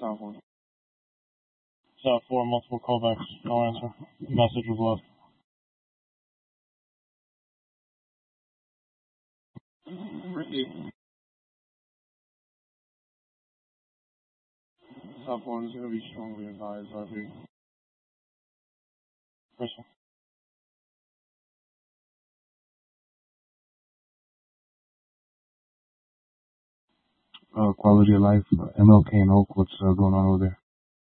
South 4. South 4, multiple callbacks, no answer. Message was left. Ricky. South 1 is going to be strongly advised, RP. Crystal. Quality of life, MLK and Oak, what's going on over there?